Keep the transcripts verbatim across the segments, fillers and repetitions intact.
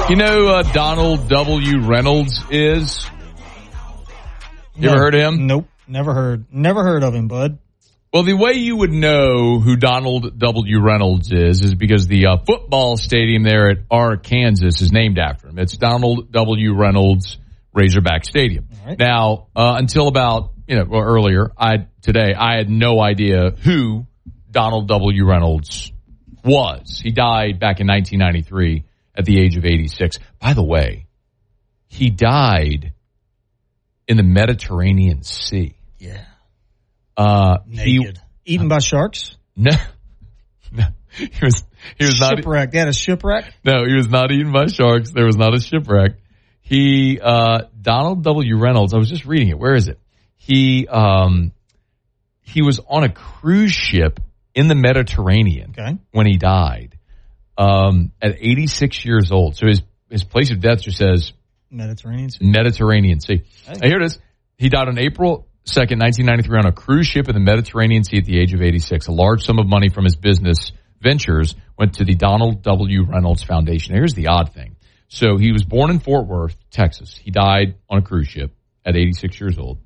You know uh, Donald W. Reynolds is? You no, ever heard of him? Nope. Never heard. Never heard of him, bud. Well, the way you would know who Donald W. Reynolds is is because the uh, football stadium there at Arkansas is named after him. It's Donald W. Reynolds Razorback Stadium. Right. Now, uh, until about, you know, well, earlier, I today, I had no idea who Donald W. Reynolds was. He died back in nineteen ninety-three at the age of eighty-six. By the way, he died in the Mediterranean Sea. Yeah. Uh, Naked. He, Eaten by sharks? No. No. He was, he was not. Shipwreck. They had a shipwreck? No, he was not eaten by sharks. There was not a shipwreck. He, uh, Donald W. Reynolds, I was just reading it. Where is it? He, um, he was on a cruise ship in the Mediterranean okay. when he died, um, at eighty-six years old. So his, his place of death just says Mediterranean Sea. Mediterranean Sea. Hey. Now, here it is. He died on April second, nineteen ninety-three on a cruise ship in the Mediterranean Sea at the age of eighty-six. A large sum of money from his business ventures went to the Donald W. Reynolds Foundation. Now, here's the odd thing. So he was born in Fort Worth, Texas. He died on a cruise ship at eighty-six years old.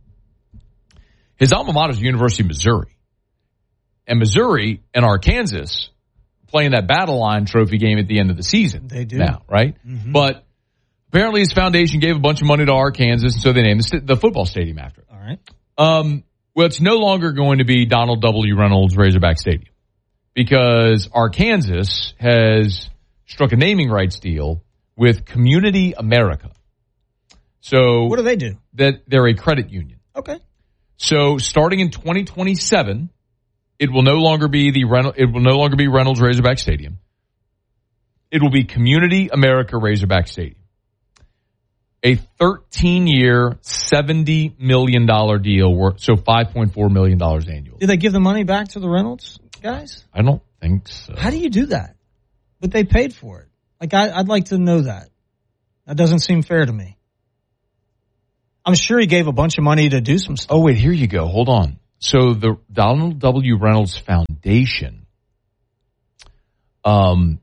His alma mater is the University of Missouri. And Missouri and Arkansas playing that Battle Line Trophy game at the end of the season. They do. Now, right? Mm-hmm. But apparently his foundation gave a bunch of money to Arkansas, so they named the, the football stadium after it. All right. Um, well, it's no longer going to be Donald W. Reynolds Razorback Stadium because Arkansas has struck a naming rights deal with Community America. So what do they do? That they're a credit union. Okay. So starting in twenty twenty-seven, it will no longer be the Reynolds, it will no longer be Reynolds Razorback Stadium. It will be Community America Razorback Stadium. A thirteen-year, seventy million dollars deal, worth, so five point four million dollars annually. Do they give the money back to the Reynolds guys? I don't think so. How do you do that? But they paid for it. Like, I, I'd like to know that. That doesn't seem fair to me. I'm sure he gave a bunch of money to do some stuff. Oh, wait, here you go. Hold on. So the Donald W. Reynolds Foundation, um,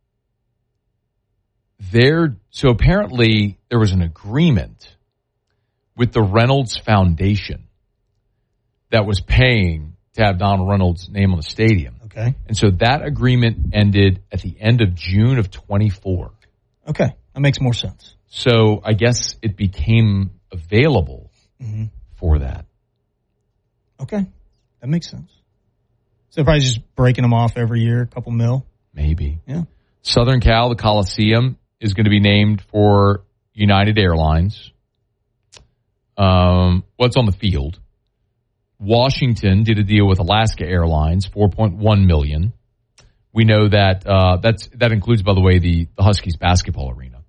there, so apparently there was an agreement with the Reynolds Foundation that was paying to have Donald Reynolds' name on the stadium. Okay. And so that agreement ended at the end of June of twenty-four. Okay. That makes more sense. So I guess it became available mm-hmm. for that. Okay. That makes sense. So they're probably just breaking them off every year, a couple mil. Maybe. Yeah. Southern Cal, the Coliseum, is going to be named for United Airlines. Um, what's on the field? Washington did a deal with Alaska Airlines, four point one million dollars. We know that uh, that's that includes, by the way, the, the Huskies basketball arena.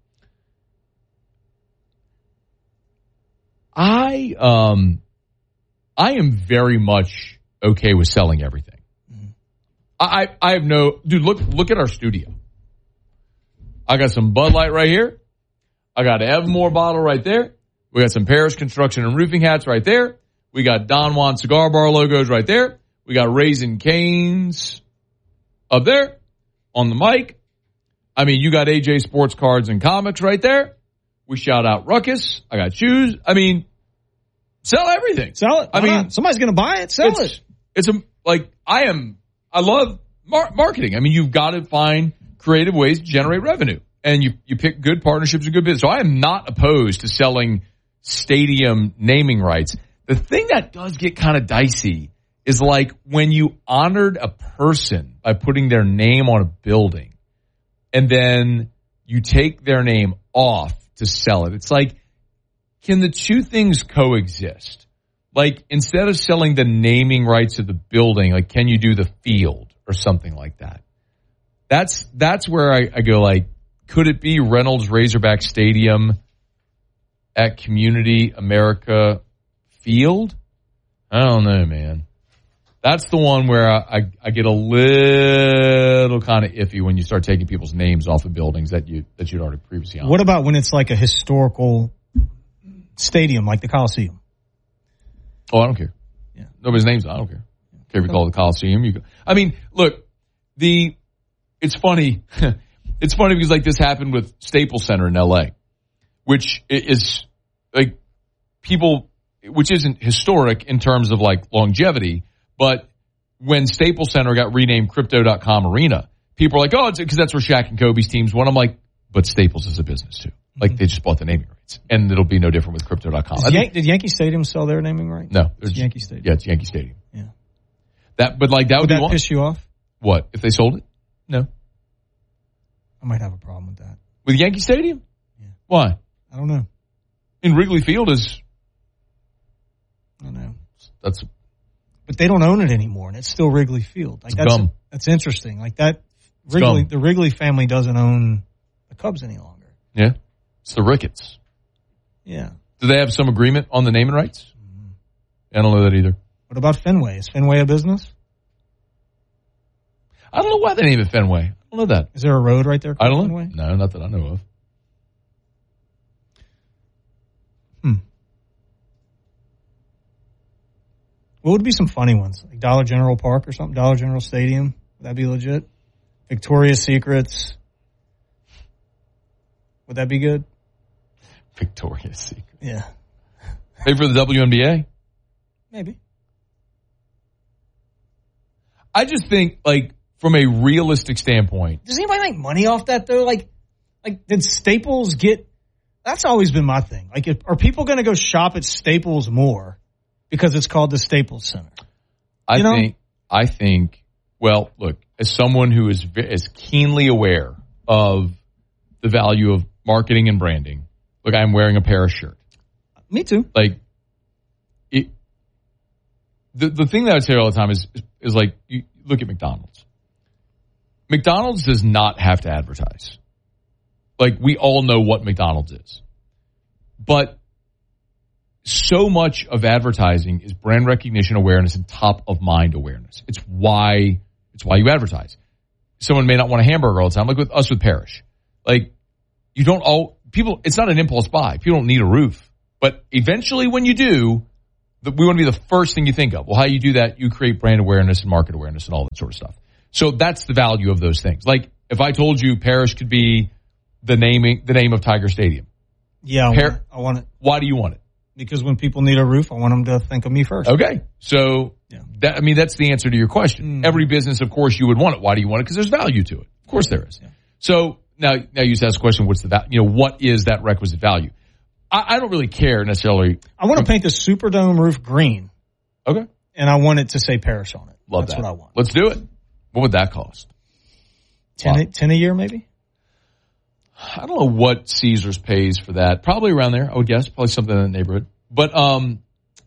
I um I am very much okay with selling everything. Mm-hmm. I I have no dude. Look look at our studio. I got some Bud Light right here. I got an Evermore bottle right there. We got some Paris Construction and Roofing hats right there. We got Don Juan Cigar Bar logos right there. We got Raising Cane's up there on the mic. I mean, you got A J Sports Cards and Comics right there. We shout out Ruckus. I got shoes. I mean, sell everything. Sell it. I Why mean, not? Somebody's going to buy it. Sell it's, it. It's a, like, I am, I love mar- marketing. I mean, you've got to find creative ways to generate revenue. And you, you pick good partnerships and good business. So I am not opposed to selling stadium naming rights. The thing that does get kind of dicey is like when you honored a person by putting their name on a building and then you take their name off to sell it. It's like, can the two things coexist? Like, instead of selling the naming rights of the building, like, can you do the field or something like that? That's, that's where I, I go, like, could it be Reynolds Razorback Stadium at Community America Field? I don't know, man. That's the one where I, I, I get a little kind of iffy when you start taking people's names off of buildings that you that you'd already previously owned. What about when it's like a historical stadium, like the Coliseum? Oh, I don't care. Yeah, nobody's names. I don't care. Care if you call it the Coliseum. You go. I mean, look, the it's funny. It's funny because like this happened with Staples Center in L A, which is like people, which isn't historic in terms of like longevity, but when Staples Center got renamed Crypto dot com Arena, people are like, oh, it's because that's where Shaq and Kobe's teams won. I'm like, but Staples is a business too. Like they just bought the naming rights, and it'll be no different with Crypto dot com. Did, Yan- did Yankee Stadium sell their naming rights? No, it's Yankee Stadium. Yeah, it's Yankee Stadium. Yeah. That, but like that would, would be that one. Piss you off? What if they sold it? No. I might have a problem with that. With Yankee Stadium? Yeah. Why? I don't know. In Wrigley Field is. I don't know. That's. But they don't own it anymore, and it's still Wrigley Field. Like it's that's gum. that's interesting. Like that, Wrigley, the Wrigley family doesn't own the Cubs any longer. Yeah, it's the Ricketts. Yeah. Do they have some agreement on the naming rights? Mm-hmm. I don't know that either. What about Fenway? Is Fenway a business? I don't know why they name it Fenway. I don't know that. Is there a road right there? I don't Fenway? know. No, not that I know of. Hmm. What would be some funny ones? Like Dollar General Park or something? Dollar General Stadium? Would that be legit? Victoria's Secrets? Would that be good? Victoria's Secret. Yeah. Pay for the W N B A? Maybe. I just think, like, from a realistic standpoint. Does anybody make money off that, though? Like, like did Staples get... That's always been my thing. Like, if, are people going to go shop at Staples more because it's called the Staples Center? I you know? think, I think, well, look, as someone who is is keenly aware of the value of marketing and branding, look, I'm wearing a Paris shirt. Me too. Like, it, the the thing that I would say all the time is, is, is like, you look at McDonald's. McDonald's does not have to advertise. Like, we all know what McDonald's is. But so much of advertising is brand recognition awareness and top of mind awareness. It's why it's why you advertise. Someone may not want a hamburger all the time, like with us with Parrish. Like, you don't all people. It's not an impulse buy. People don't need a roof, but eventually, when you do, the, we want to be the first thing you think of. Well, how you do that? You create brand awareness and market awareness and all that sort of stuff. So that's the value of those things. Like, if I told you Parrish could be the naming the name of Tiger Stadium. Yeah, I, Par- want it. I want it. Why do you want it? Because when people need a roof, I want them to think of me first. Okay. So, yeah. that, I mean, that's the answer to your question. Mm. Every business, of course, you would want it. Why do you want it? Because there's value to it. Of course there is. Yeah. So, now, now you just ask the question, what's the value? You know, what is that requisite value? I, I don't really care necessarily. I want to paint the Superdome roof green. Okay. And I want it to say Parrish on it. Love that's that. what I want. Let's do it. What would that cost? Ten, wow. ten a year, maybe? I don't know what Caesars pays for that. Probably around there, I would guess. Probably something in that neighborhood. But um,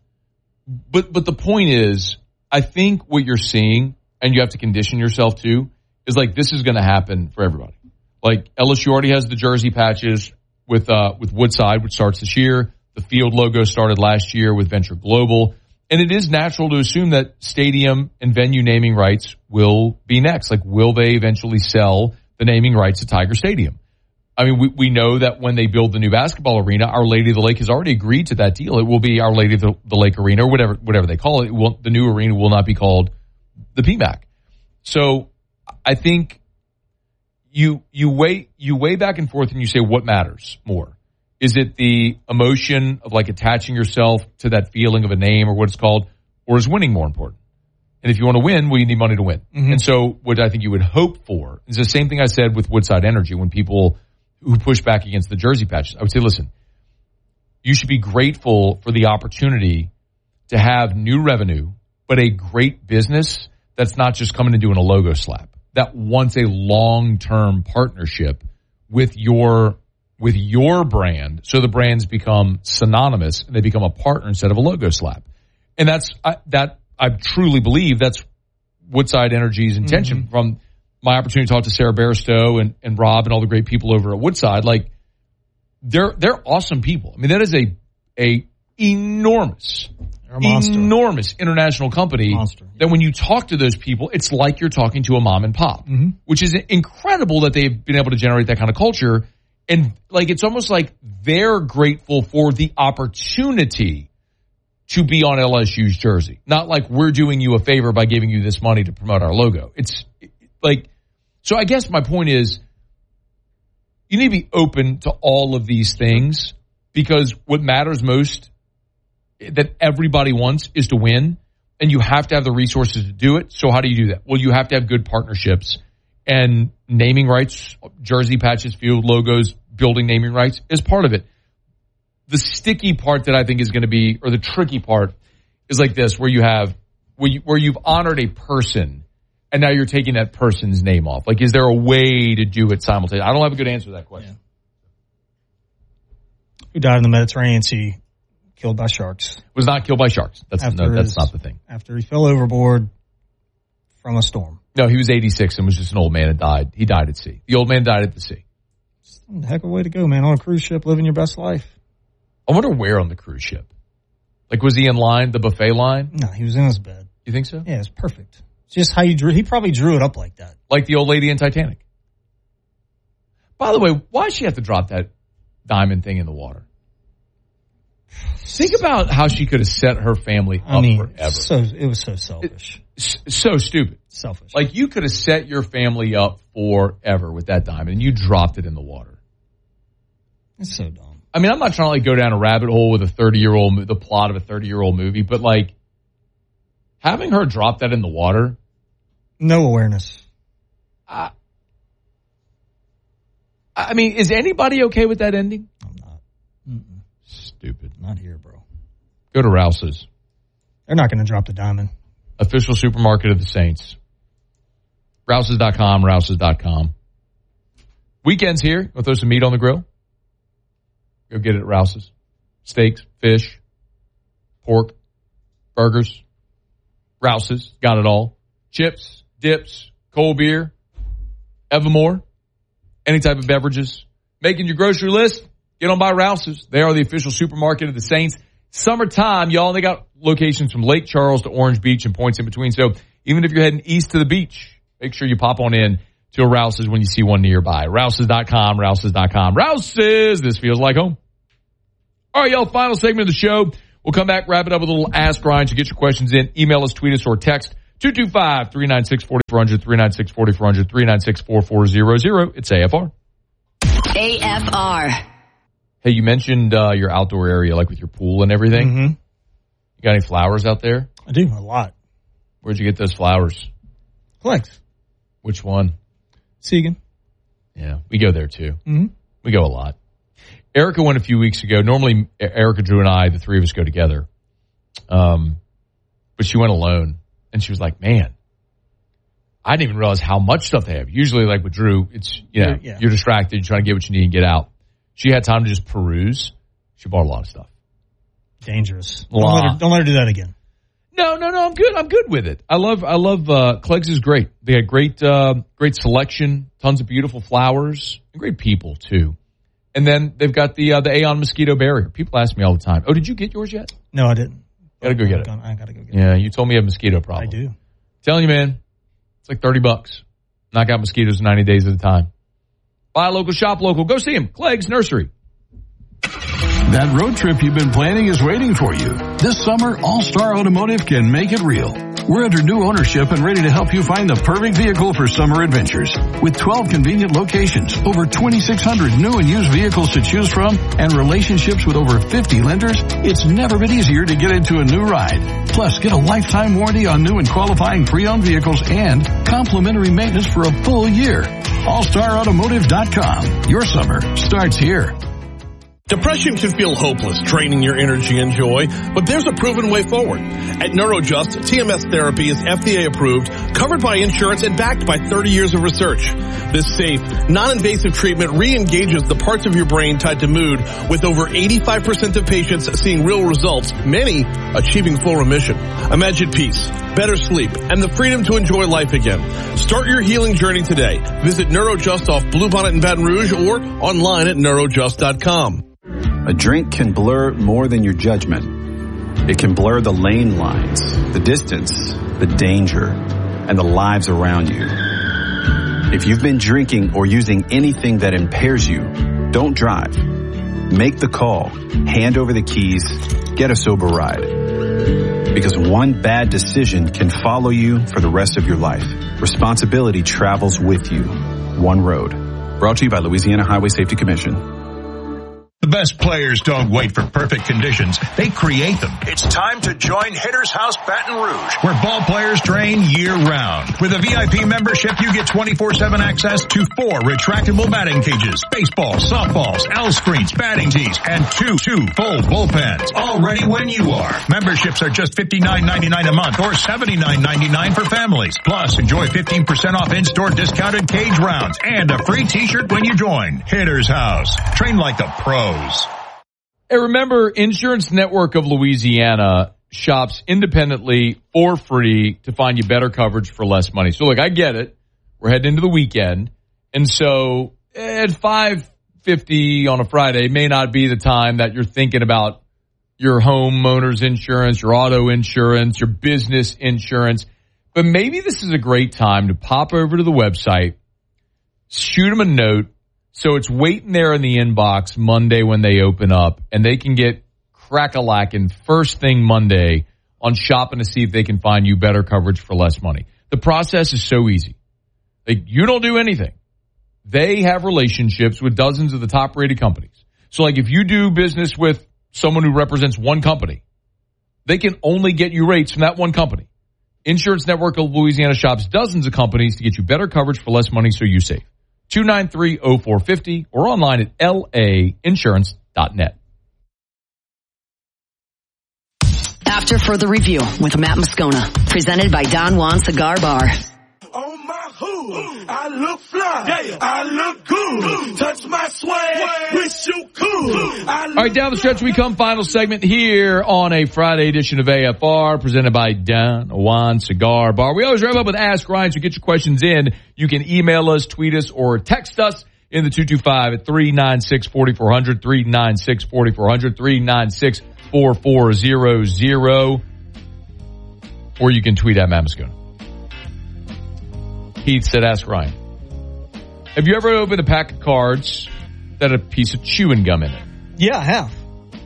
but but the point is, I think what you're seeing, and you have to condition yourself to, is like this is going to happen for everybody. Like L S U already has the jersey patches with uh with Woodside, which starts this year. The field logo started last year with Venture Global. And it is natural to assume that stadium and venue naming rights will be next. Like, will they eventually sell the naming rights to Tiger Stadium? I mean, we, we know that when they build the new basketball arena, Our Lady of the Lake has already agreed to that deal. It will be Our Lady of the, the Lake Arena or whatever whatever they call it. It will, the new arena will not be called the P M A C. So I think you you weigh you weigh back and forth and you say what matters more. Is it the emotion of like attaching yourself to that feeling of a name or what it's called, or is winning more important? And if you want to win, well, you need money to win. Mm-hmm. And so what I think you would hope for is the same thing I said with Woodside Energy when people who push back against the jersey patches. I would say, listen, you should be grateful for the opportunity to have new revenue, but a great business that's not just coming and doing a logo slap, that wants a long-term partnership with your with your brand, so the brands become synonymous and they become a partner instead of a logo slap. And that's I, that I truly believe that's Woodside Energy's intention. Mm-hmm. From my opportunity to talk to Sarah Bairstow and, and Rob and all the great people over at Woodside, like they're they're awesome people. I mean, that is a a enormous, a enormous international company. Monster. That when you talk to those people, it's like you're talking to a mom and pop, mm-hmm. which is incredible that they've been able to generate that kind of culture. And like, it's almost like they're grateful for the opportunity to be on L S U's jersey. Not like we're doing you a favor by giving you this money to promote our logo. It's like, so I guess my point is you need to be open to all of these things, because what matters most that everybody wants is to win, and you have to have the resources to do it. So how do you do that? Well, you have to have good partnerships, and naming rights, jersey patches, field logos, building naming rights is part of it. The sticky part that I think is going to be, or the tricky part, is like this, where you have, where, you, where you've honored a person, and now you're taking that person's name off. Like, is there a way to do it simultaneously? I don't have a good answer to that question. Yeah. Who died in the Mediterranean Sea, killed by sharks. Was not killed by sharks. That's no, that's his, not the thing. After he fell overboard from a storm. No, he was eighty-six and was just an old man and died. He died at sea. The old man died at the sea. It's a heck of a way to go, man. On a cruise ship, living your best life. I wonder where on the cruise ship. Like, was he in line, the buffet line? No, he was in his bed. You think so? Yeah, it's perfect. It's just how you drew. He probably drew it up like that. Like the old lady in Titanic. By the way, why does she have to drop that diamond thing in the water? Think about how she could have set her family up I mean, forever. So it was so selfish. It, so stupid. Selfish. Like, you could have set your family up forever with that diamond, and you dropped it in the water. It's so dumb. I mean, I'm not trying to like go down a rabbit hole with a thirty-year-old, the plot of a thirty-year-old movie, but like having her drop that in the water. No awareness. Uh, I mean, is anybody okay with that ending? I'm not. Mm-mm. Stupid. Not here, bro. Go to Rouse's. They're not going to drop the diamond. Official supermarket of the Saints. Rouse's dot com, Rouse's dot com. Weekends here. We'll throw some meat on the grill. Go get it at Rouse's. Steaks, fish, pork, burgers. Rouse's. Got it all. Chips, dips, cold beer, Evermore. Any type of beverages. Making your grocery list? Get on by Rouse's. They are the official supermarket of the Saints. Summertime, y'all, they got locations from Lake Charles to Orange Beach and points in between. So even if you're heading east to the beach, make sure you pop on in to a Rouse's when you see one nearby. Rouse's dot com, Rouse's dot com. Rouse's, this feels like home. All right, y'all, final segment of the show. We'll come back, wrap it up with a little Ask Ryan. So get your questions in. Email us, tweet us, or text two two five, three nine six, four four zero zero, three nine six, four four zero zero, three nine six, four four zero zero. It's A F R. A F R. Hey, you mentioned uh, your outdoor area, like with your pool and everything. Mm-hmm. You got any flowers out there? I do, a lot. Where'd you get those flowers? Flex. Which one? Segan. Yeah, we go there too. Mm-hmm. We go a lot. Erica went a few weeks ago. Normally, Erica, Drew, and I, the three of us, go together. Um, but she went alone, and she was like, "Man, I didn't even realize how much stuff they have." Usually, like with Drew, it's you know yeah. you're distracted, you're trying to get what you need and get out. She had time to just peruse. She bought a lot of stuff. Dangerous. Don't let, her, don't let her do that again. No, no, no. I'm good. I'm good with it. I love. I love. Uh, Clegg's is great. They had great, uh, great selection. Tons of beautiful flowers and great people too. And then they've got the uh, the Aeon mosquito barrier. People ask me all the time, "Oh, did you get yours yet?" No, I didn't. Gotta go get it. I gotta go get it. Yeah, you told me you have a mosquito problem. I do. Telling you, man, it's like thirty bucks. Knock out mosquitoes in ninety days at a time. Buy local, shop local. Go see him. Clegg's Nursery. That road trip you've been planning is waiting for you. This summer, All-Star Automotive can make it real. We're under new ownership and ready to help you find the perfect vehicle for summer adventures. With twelve convenient locations, over twenty-six hundred new and used vehicles to choose from, and relationships with over fifty lenders, it's never been easier to get into a new ride. Plus, get a lifetime warranty on new and qualifying pre-owned vehicles and complimentary maintenance for a full year. All Star Automotive dot com. Your summer starts here. Depression can feel hopeless, draining your energy and joy, but there's a proven way forward. At NeuroJust, T M S therapy is F D A approved, covered by insurance, and backed by thirty years of research. This safe, non-invasive treatment re-engages the parts of your brain tied to mood, with over eighty-five percent of patients seeing real results, many achieving full remission. Imagine peace, better sleep, and the freedom to enjoy life again. Start your healing journey today. Visit NeuroJust off Bluebonnet in Baton Rouge or online at NeuroJust dot com. A drink can blur more than your judgment. It can blur the lane lines, the distance, the danger, and the lives around you. If you've been drinking or using anything that impairs you, don't drive. Make the call, hand over the keys, get a sober ride. Because one bad decision can follow you for the rest of your life. Responsibility travels with you. One road. Brought to you by Louisiana Highway Safety Commission. The best players don't wait for perfect conditions. They create them. It's time to join Hitter's House Baton Rouge, where ball players train year-round. With a V I P membership, you get twenty-four seven access to four retractable batting cages, baseballs, softballs, L screens, batting tees, and two, two full bullpens. All ready when you are. Memberships are just fifty-nine ninety-nine a month or seventy-nine ninety-nine for families. Plus, enjoy fifteen percent off in-store discounted cage rounds and a free t-shirt when you join. Hitter's House. Train like the pros. Hey, remember, Insurance Network of Louisiana shops independently for free to find you better coverage for less money. So, look, I get it. We're heading into the weekend. And so at five fifty on a Friday may not be the time that you're thinking about your homeowner's insurance, your auto insurance, your business insurance. But maybe this is a great time to pop over to the website, shoot them a note, so it's waiting there in the inbox Monday when they open up, and they can get crack-a-lackin' first thing Monday on shopping to see if they can find you better coverage for less money. The process is so easy. Like, you don't do anything. They have relationships with dozens of the top-rated companies. So, like, if you do business with someone who represents one company, they can only get you rates from that one company. Insurance Network of Louisiana shops dozens of companies to get you better coverage for less money so you save. two nine three oh four five oh or online at L A insurance dot net. After further review with Matt Moscona, presented by Don Juan Cigar Bar. On my hood, I look fly, yeah. I look good, touch my swag, wish you could. All right, down the stretch we come. Final segment here on a Friday edition of A F R, presented by Don Juan Cigar Bar. We always wrap up with Ask Ryan, so get your questions in. You can email us, tweet us, or text us in the two two five at three nine six, four four zero zero, three nine six, four four zero zero, three nine six, four four zero zero, or you can tweet at Matt Moscona. Heath said, ask Ryan. Have you ever opened a pack of cards that had a piece of chewing gum in it? Yeah, I have.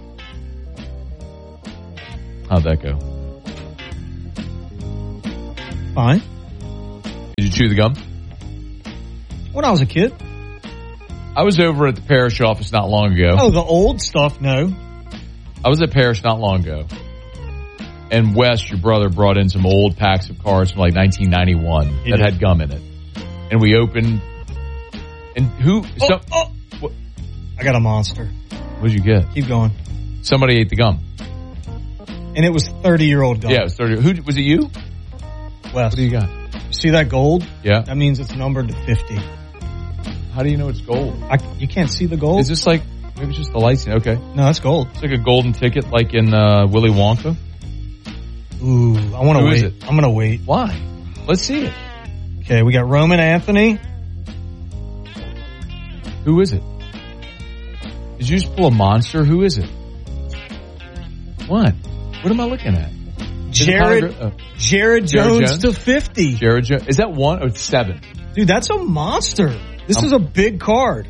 How'd that go? Fine. Did you chew the gum? When I was a kid. I was over at the parish office not long ago. Oh, the old stuff, no. I was at parish not long ago. And Wes, your brother, brought in some old packs of cards from like nineteen ninety-one he that did. had gum in it. And we opened. And who? Oh, some, oh. What, I got a monster. What'd you get? Keep going. Somebody ate the gum. And it was thirty-year-old gum. Yeah, it was thirty. Who was it? You? Wes. What do you got? You see that gold? Yeah. That means it's numbered to fifty. How do you know it's gold? I, you can't see the gold? Is this like, maybe it's just the lights? Okay. No, that's gold. It's like a golden ticket like in uh, Willy Wonka. Ooh, I want to wait. Who is it? I'm going to wait. Why? Let's see it. Okay, we got Roman Anthony. Who is it? Did you just pull a monster? Who is it? What? What am I looking at? Jared, uh, Jared Jones, Jared Jones to fifty. Jared Jones. Is that one or seven? Dude, that's a monster. This um, is a big card.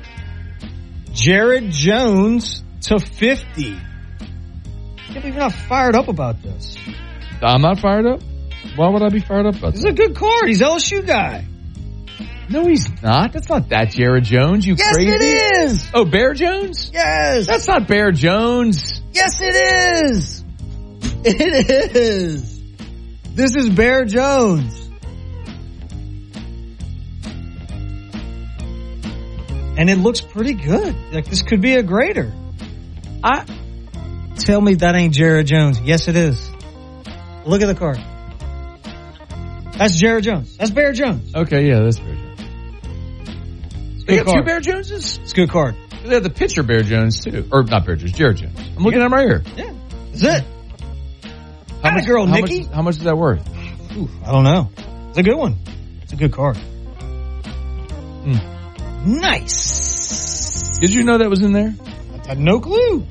Jared Jones to fifty. I can't believe you're not fired up about this. I'm not fired up? Why would I be fired up about this? This is a good card. He's L S U guy. No, he's not. That's not that Jared Jones, you yes, crazy. Yes, it is. Oh, Bear Jones? Yes. That's not Bear Jones. Yes, it is. It is. This is Bear Jones. And it looks pretty good. Like, this could be a grader. I Tell me that ain't Jared Jones. Yes, it is. Look at the card. That's Jared Jones. That's Bear Jones. Okay, yeah, that's Bear Jones. They got card. two Bear Joneses? It's a good card. They have the pitcher Bear Jones, too. Or not Bear Jones, Jared Jones. I'm looking yeah. at him right here. Yeah. That's it. How much, girl, how Nikki. Much, how much is that worth? Ooh, I don't know. It's a good one. It's a good card. Mm. Nice. Did you know that was in there? I had no clue.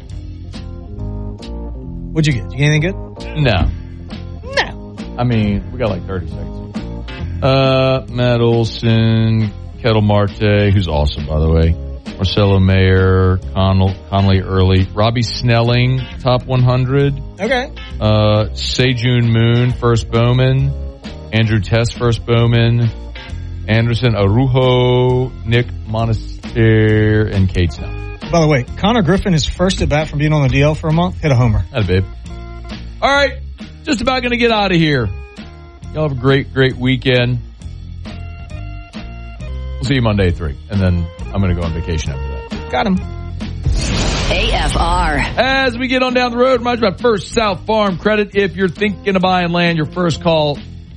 What'd you get? Did you get anything good? No. No. I mean, we got like thirty seconds. Uh, Matt Olson, Kettle Marte, who's awesome, by the way. Marcelo Mayer, Connell, Connolly Early, Robbie Snelling, top one hundred. Okay. Uh, Sejun Moon, first Bowman. Andrew Tess, first Bowman. Anderson, Arujo, Nick Monaster, and Cade Snell. By the way, Connor Griffin, his first at bat from being on the D L for a month, hit a homer. That a babe. All right, just about going to get out of here. Y'all have a great, great weekend. We'll see you Monday at three, and then I'm going to go on vacation after that. Got him. A F R. As we get on down the road, remind you about First South Farm Credit. If you're thinking of buying land, your first call,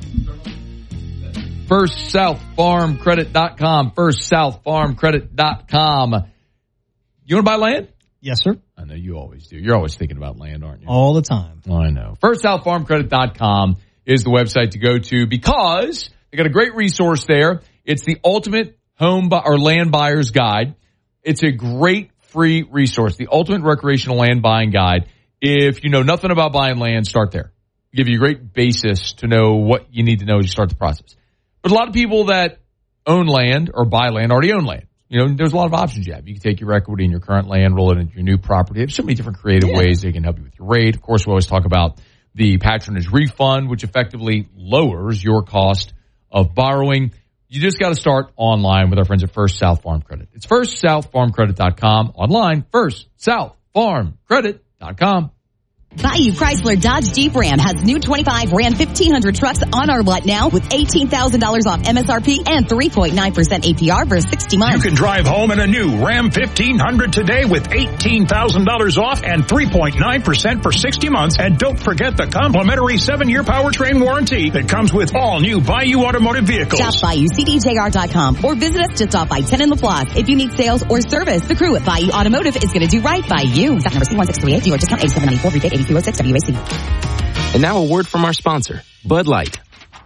first south farm credit dot com, first south farm credit dot com. You want to buy land? Yes, sir. I know you always do. You're always thinking about land, aren't you? All the time. Oh, I know. first south farm credit dot com is the website to go to because they got a great resource there. It's the ultimate home bu- or land buyer's guide. It's a great free resource, the ultimate recreational land buying guide. If you know nothing about buying land, start there. Give you a great basis to know what you need to know as you start the process. But a lot of people that own land or buy land already own land. You know, there's a lot of options you have. You can take your equity in your current land, roll it into your new property. There's so many different creative yeah. ways they can help you with your rate. Of course, we always talk about the patronage refund, which effectively lowers your cost of borrowing. You just got to start online with our friends at First South Farm Credit. It's first south farm credit dot com. Online, first south farm credit dot com. Bayou Chrysler Dodge Jeep Ram has new twenty-five Ram fifteen hundred trucks on our lot now with eighteen thousand dollars off M S R P and three point nine percent A P R for sixty months. You can drive home in a new Ram fifteen hundred today with eighteen thousand dollars off and three point nine percent for sixty months. And don't forget the complimentary seven-year powertrain warranty that comes with all new Bayou Automotive vehicles. Shop Bayou C D J R dot com or visit us just off I ten in La Plaza. If you need sales or service, the crew at Bayou Automotive is going to do right by you. Stock number C one six three eight, dealer discount eighty-seven ninety-four, rebate eighty-two oh six, W A C. And now a word from our sponsor, Bud Light.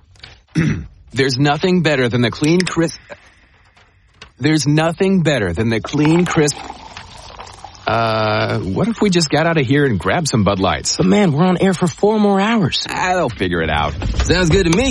There's nothing better than the clean, crisp... There's nothing better than the clean, crisp... Uh, what if we just got out of here and grabbed some Bud Lights? But man, we're on air for four more hours. Ah, they'll figure it out. Sounds good to me.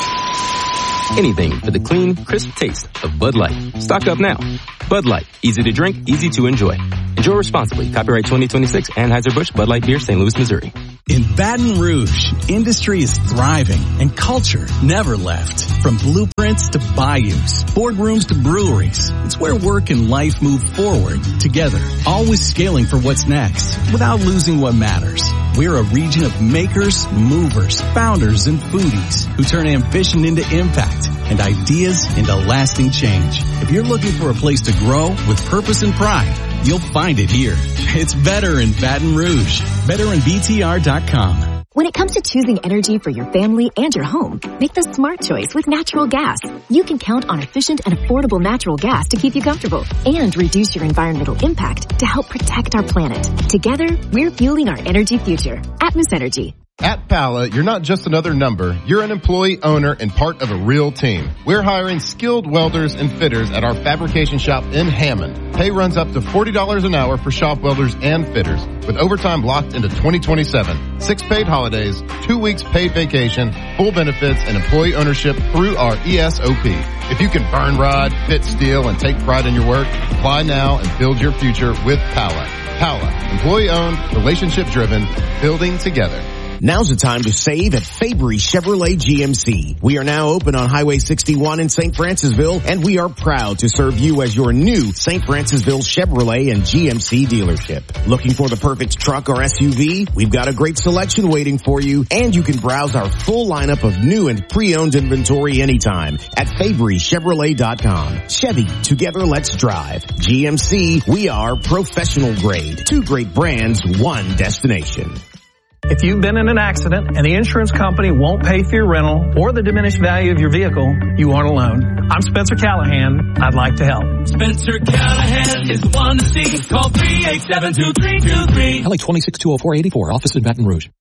Anything for the clean, crisp taste of Bud Light. Stock up now. Bud Light. Easy to drink, easy to enjoy. Enjoy responsibly. Copyright twenty twenty-six, Anheuser-Busch, Bud Light Beer, Saint Louis, Missouri. In Baton Rouge, industry is thriving and culture never left. From blueprints to bayous, boardrooms to breweries, it's where work and life move forward together, always scaling for what's next without losing what matters. We're a region of makers, movers, founders, and foodies who turn ambition into impact and ideas into lasting change. If you're looking for a place to grow with purpose and pride, you'll find it here. It's better in Baton Rouge. better in B T R dot com. When it comes to choosing energy for your family and your home, make the smart choice with natural gas. You can count on efficient and affordable natural gas to keep you comfortable and reduce your environmental impact to help protect our planet. Together, we're fueling our energy future. Atmos Energy. At Pala, you're not just another number. You're an employee, owner, and part of a real team. We're hiring skilled welders and fitters at our fabrication shop in Hammond. Pay runs up to forty dollars an hour for shop welders and fitters, with overtime locked into twenty twenty-seven. Six paid holidays, two weeks paid vacation, full benefits, and employee ownership through our E S O P. If you can burn rod, fit steel, and take pride in your work, apply now and build your future with Pala. Pala, employee-owned, relationship-driven, building together. Now's the time to save at Fabry Chevrolet G M C. We are now open on Highway sixty-one in Saint Francisville, and we are proud to serve you as your new Saint Francisville Chevrolet and G M C dealership. Looking for the perfect truck or S U V? We've got a great selection waiting for you, and you can browse our full lineup of new and pre-owned inventory anytime at Fabry Chevrolet dot com. Chevy, together let's drive. G M C, we are professional grade. Two great brands, one destination. If you've been in an accident and the insurance company won't pay for your rental or the diminished value of your vehicle, you aren't alone. I'm Spencer Callahan. I'd like to help. Spencer Callahan is the one to see. Call three eight seven, two three two three. L A twenty-six two oh four eighty-four. Office in Baton Rouge.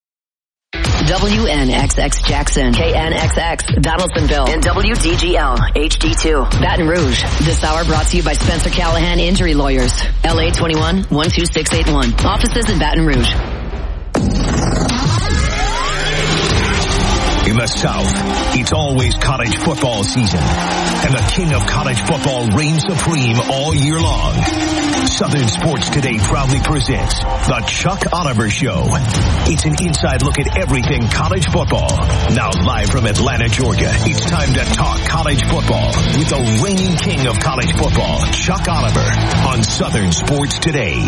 W N X X Jackson, K N X X Donaldsonville, and W D G L H D two Baton Rouge. This hour brought to you by Spencer Callahan Injury Lawyers. L A twenty-one, one two six eight one. Offices in Baton Rouge. In the South, it's always college football season, and the king of college football reigns supreme all year long. Southern Sports Today proudly presents The Chuck Oliver Show. It's an inside look at everything college football. Now live from Atlanta, Georgia, it's time to talk college football with the reigning king of college football, Chuck Oliver, on Southern Sports Today.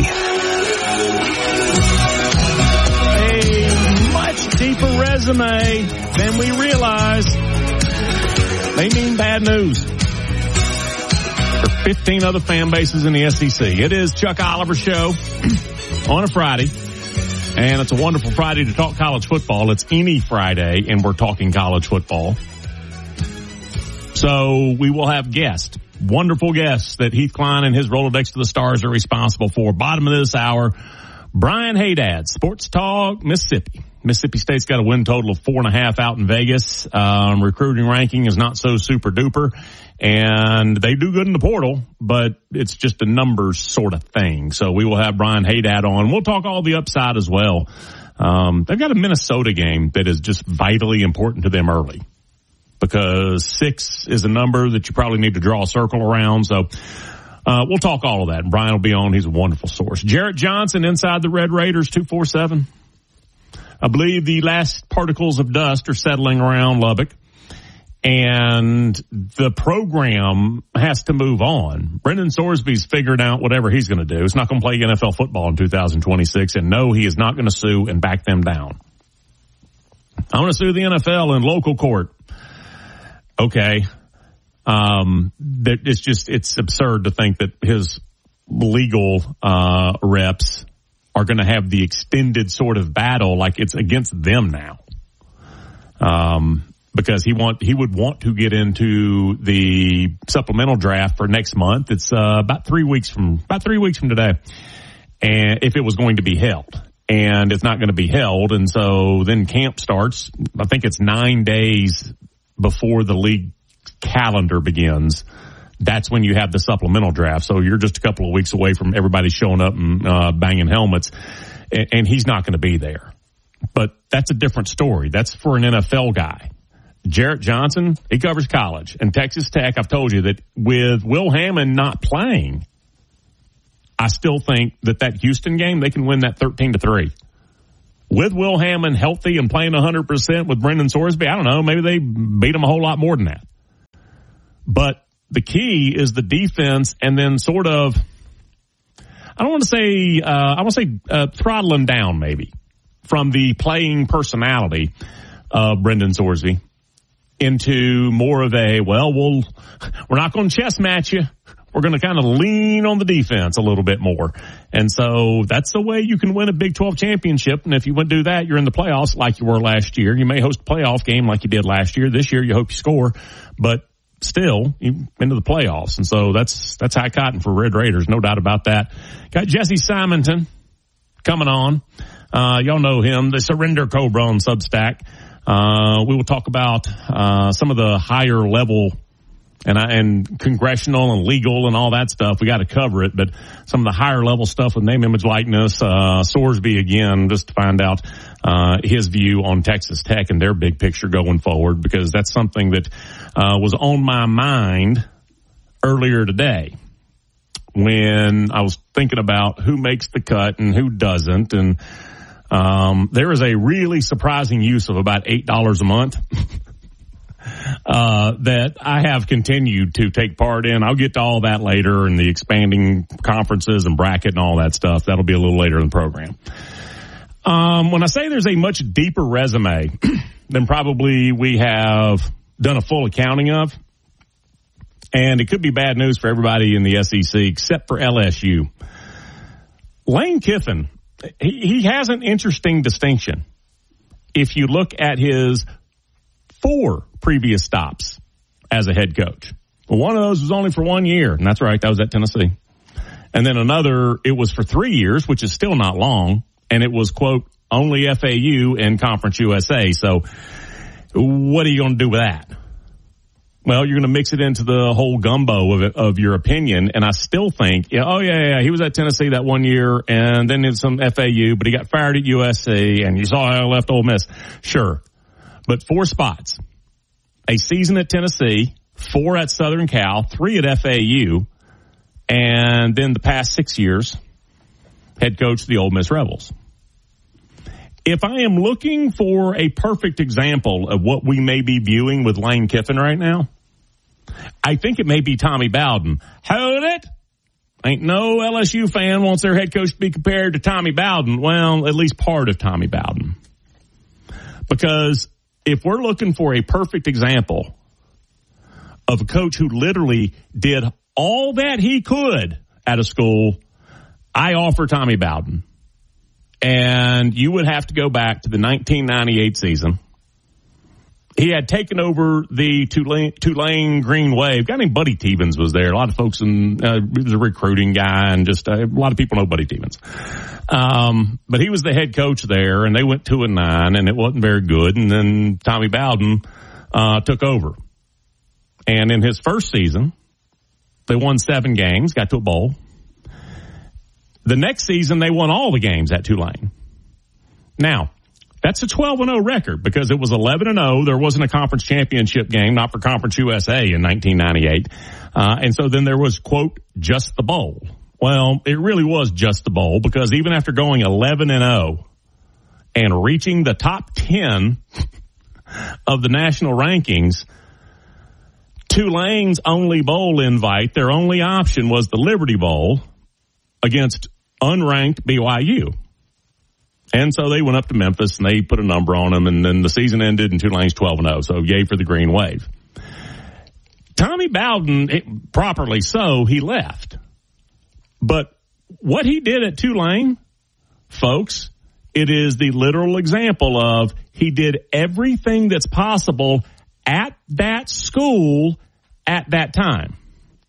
A much deeper resume than we realize. They mean bad news for fifteen other fan bases in the S E C. It is Chuck Oliver Show on a Friday, and it's a wonderful Friday to talk college football. It's any Friday, and we're talking college football. So we will have guests, wonderful guests that Heath Klein and his Rolodex to the Stars are responsible for. Bottom of this hour, Brian Haydad, Sports Talk, Mississippi. Mississippi State's got a win total of four and a half out in Vegas. Um, recruiting ranking is not so super duper. And they do good in the portal, but it's just a numbers sort of thing. So we will have Brian Haydad on. We'll talk all the upside as well. Um, they've got a Minnesota game that is just vitally important to them early, because six is a number that you probably need to draw a circle around. So uh, we'll talk all of that. And Brian will be on. He's a wonderful source. Jarrett Johnson inside the Red Raiders, two four seven. I believe the last particles of dust are settling around Lubbock, and the program has to move on. Brendan Sorsby's figured out whatever he's going to do. He's not going to play N F L football in two thousand twenty-six, and no, he is not going to sue and back them down. I want to sue the N F L in local court. Okay. Um, it's just, it's absurd to think that his legal, uh, reps are going to have the extended sort of battle like it's against them now. Um, because he want, he would want to get into the supplemental draft for next month. It's, uh, about three weeks from, about three weeks from today. And if it was going to be held, and it's not going to be held. And so then camp starts. I think it's nine days before the league calendar begins. That's when you have the supplemental draft. So you're just a couple of weeks away from everybody showing up and uh, banging helmets, and, and he's not going to be there. But that's a different story. That's for an N F L guy. Jarrett Johnson, he covers college. And Texas Tech, I've told you that with Will Hammond not playing, I still think that that Houston game, they can win that thirteen to three. With Will Hammond healthy and playing one hundred percent with Brendan Sorsby, I don't know, maybe they beat him a whole lot more than that. But the key is the defense, and then sort of, I don't want to say, uh, I want to say uh, throttle him down maybe from the playing personality of Brendan Sorsby into more of a, well, we'll we're not going to chess match you. We're going to kind of lean on the defense a little bit more. And so that's the way you can win a Big twelve championship. And if you wouldn't do that, you're in the playoffs like you were last year. You may host a playoff game like you did last year. This year, you hope you score. But still, you into the playoffs. And so that's that's high cotton for Red Raiders, no doubt about that. Got Jesse Simonton coming on. Uh, y'all know him, the Surrender Cobra on Substack. Uh, we will talk about uh, some of the higher level and I, and congressional and legal and all that stuff. We got to cover it, but some of the higher level stuff with name, image, likeness, uh, Sorsby again, just to find out, uh, his view on Texas Tech and their big picture going forward, because that's something that, uh, was on my mind earlier today when I was thinking about who makes the cut and who doesn't. And, um, there is a really surprising use of about eight dollars a month. Uh, that I have continued to take part in. I'll get to all that later, and the expanding conferences and bracket and all that stuff. That'll be a little later in the program. Um, when I say there's a much deeper resume than probably we have done a full accounting of, and it could be bad news for everybody in the S E C except for L S U. Lane Kiffin, he, he has an interesting distinction. If you look at his four previous stops as a head coach. Well, one of those was only for one year, and that's right, that was at Tennessee. And then another, it was for three years, which is still not long, and it was, quote, only F A U and Conference U S A. So what are you going to do with that? Well, you're going to mix it into the whole gumbo of it, of your opinion, and I still think, yeah, oh, yeah, yeah, he was at Tennessee that one year, and then did some F A U, but he got fired at U S C, and you saw how he left Ole Miss. Sure. But four spots, a season at Tennessee, four at Southern Cal, three at F A U, And then the past six years, head coach of the Ole Miss Rebels. If I am looking for a perfect example of what we may be viewing with Lane Kiffin right now, I think it may be Tommy Bowden. Hold it! Ain't no L S U fan wants their head coach to be compared to Tommy Bowden. Well, at least part of Tommy Bowden. Because if we're looking for a perfect example of a coach who literally did all that he could at a school, I offer Tommy Bowden. And you would have to go back to the nineteen ninety-eight season. He had taken over the Tulane, Tulane Green Wave. A guy named Buddy Tevens was there. A lot of folks in, uh, he was a recruiting guy, and just uh, a lot of people know Buddy Tevens. Um, but he was the head coach there, and they went two and nine, and it wasn't very good. And then Tommy Bowden uh, took over. And in his first season, they won seven games, got to a bowl. The next season, they won all the games at Tulane. Now, that's a twelve and oh record because it was eleven and oh. There wasn't a conference championship game, not for Conference U S A in nineteen ninety-eight. Uh, and so then there was, quote, just the bowl. Well, it really was just the bowl because even after going eleven and oh and reaching the top ten of the national rankings, Tulane's only bowl invite, their only option was the Liberty Bowl against unranked B Y U. And so they went up to Memphis and they put a number on them, and then the season ended and Tulane's twelve and oh. So yay for the Green Wave. Tommy Bowden, it, properly so, he left. But what he did at Tulane, folks, it is the literal example of he did everything that's possible at that school at that time.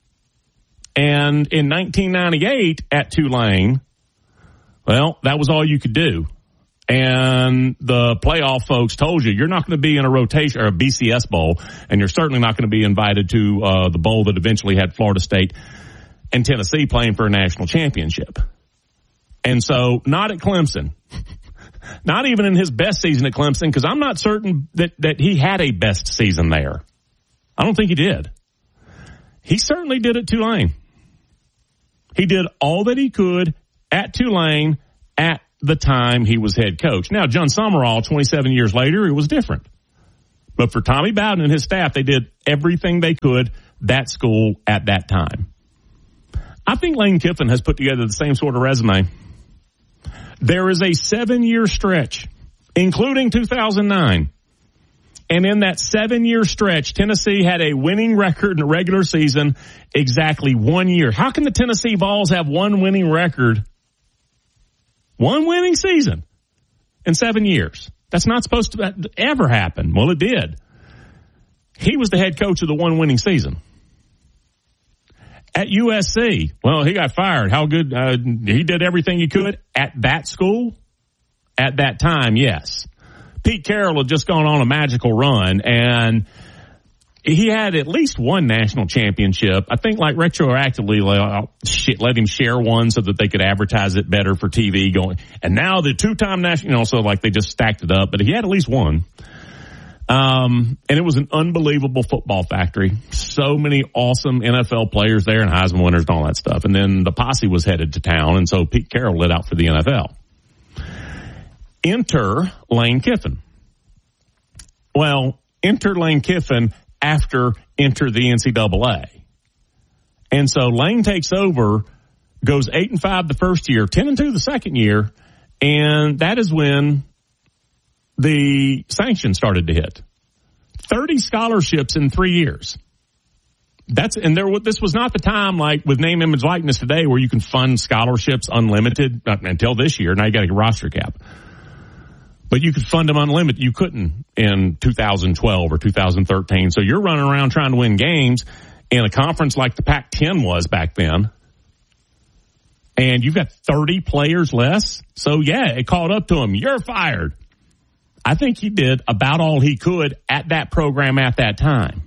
And in nineteen ninety-eight at Tulane, well, that was all you could do. And the playoff folks told you, you're not going to be in a rotation or a B C S bowl, and you're certainly not going to be invited to uh, the bowl that eventually had Florida State and Tennessee playing for a national championship. And so not at Clemson, not even in his best season at Clemson, because I'm not certain that, that he had a best season there. I don't think he did. He certainly did at Tulane. He did all that he could at Tulane at the time he was head coach. Now, John Summerall, twenty-seven years later, it was different. But for Tommy Bowden and his staff, they did everything they could that school at that time. I think Lane Kiffin has put together the same sort of resume. There is a seven-year stretch, including two thousand nine. And in that seven-year stretch, Tennessee had a winning record in the regular season exactly one year. How can the Tennessee Vols have one winning record, one winning season in seven years? That's not supposed to ever happen. Well, it did. He was the head coach of the one winning season. At U S C, well, he got fired. How good? Uh, he did everything he could at that school. At that time, yes. Pete Carroll had just gone on a magical run, and he had at least one national championship. I think, like, retroactively, like, shit, let him share one so that they could advertise it better for T V going. And now the two-time national, you know, so like they just stacked it up, but he had at least one. Um, and it was an unbelievable football factory. So many awesome N F L players there and Heisman winners and all that stuff. And then the posse was headed to town, and so Pete Carroll lit out for the N F L. Enter Lane Kiffin. Well, enter Lane Kiffin after enter the N C double A. And so Lane takes over, goes eight and five the first year, ten and two the second year, and that is when the sanctions started to hit. thirty scholarships in three years. That's, and there, this was not the time like with name, image, likeness today where you can fund scholarships unlimited uh, until this year. Now you got a roster cap. But you could fund them unlimited. You couldn't in two thousand twelve or two thousand thirteen. So you're running around trying to win games in a conference like the Pac ten was back then. And you've got thirty players less. So yeah, it caught up to him. You're fired. I think he did about all he could at that program at that time.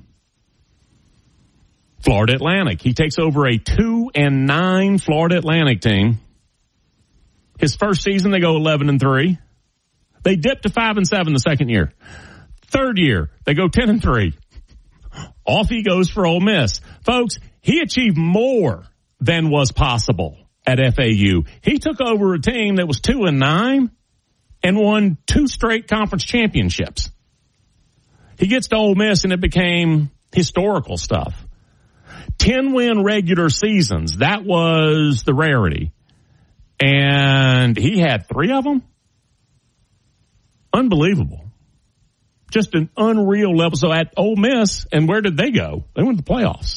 Florida Atlantic. He takes over a two and nine Florida Atlantic team. His first season, they go eleven and three. They dip to five and seven the second year. Third year, they go ten and three. Off he goes for Ole Miss. Folks, he achieved more than was possible at F A U. He took over a team that was two and nine and won two straight conference championships. He gets to Ole Miss and it became historical stuff. ten win regular seasons. That was the rarity. And he had three of them. Unbelievable. Just an unreal level. So at Ole Miss, and where did they go? They went to the playoffs.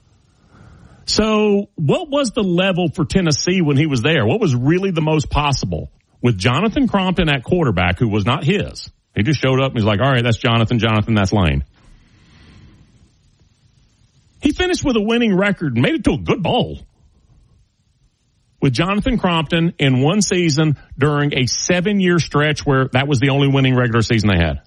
So what was the level for Tennessee when he was there? What was really the most possible? With Jonathan Crompton at quarterback, who was not his. He just showed up and he's like, all right, that's Jonathan, Jonathan, that's Lane. He finished with a winning record and made it to a good bowl. With Jonathan Crompton in one season during a seven-year stretch where that was the only winning regular season they had.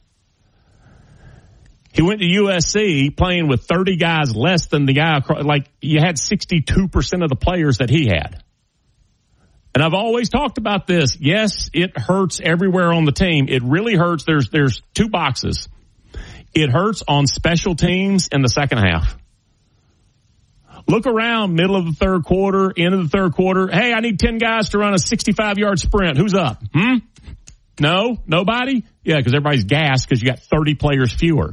He went to U S C playing with thirty guys less than the guy, like you had sixty-two percent of the players that he had. And I've always talked about this. Yes, it hurts everywhere on the team. It really hurts. There's, there's two boxes. It hurts on special teams in the second half. Look around, middle of the third quarter, end of the third quarter. Hey, I need ten guys to run a sixty-five yard sprint. Who's up? Hmm? No? Nobody? Yeah, because everybody's gassed because you got thirty players fewer.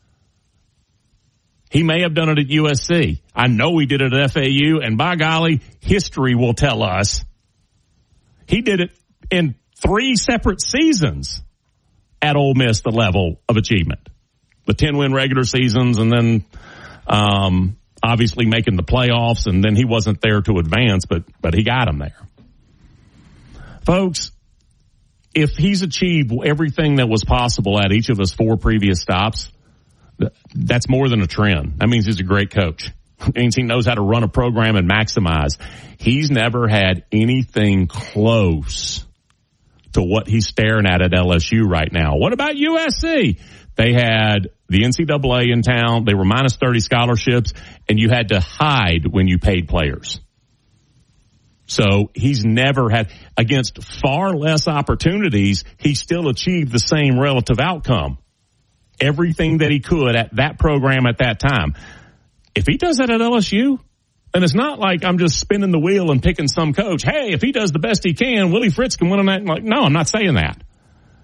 He may have done it at U S C. I know he did it at F A U, and by golly, history will tell us he did it in three separate seasons at Ole Miss, the level of achievement. The ten win regular seasons, and then um obviously making the playoffs, and then he wasn't there to advance, but but he got him there. Folks, if he's achieved everything that was possible at each of his four previous stops, that's more than a trend. That means he's a great coach. It means he knows how to run a program and maximize. He's never had anything close to what he's staring at at L S U right now. What about U S C? They had the N C double A in town. They were minus thirty scholarships, and you had to hide when you paid players. So he's never had, against far less opportunities, he still achieved the same relative outcome. Everything that he could at that program at that time. If he does that at L S U, and it's not like I'm just spinning the wheel and picking some coach, hey, if he does the best he can, Willie Fritz can win on that. Like, no, I'm not saying that.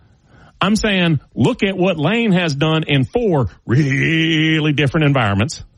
I'm saying look at what Lane has done in four really different environments.